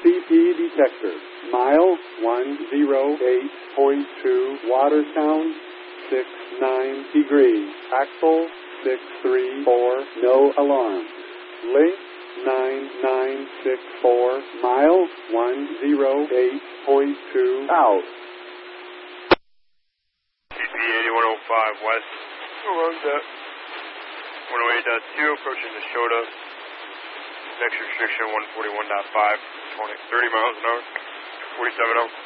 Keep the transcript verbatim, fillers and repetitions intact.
C P detector. Mile one oh eight point two, Watertown, six nine degrees. Axle six three four, no alarm. Link nine nine six four, mile one oh eight point two, out. C P eighty-one oh five west. Along that. one oh eight point two, approaching the Shota. Next restriction one forty-one point five, twenty, thirty miles an hour. forty-seven oh.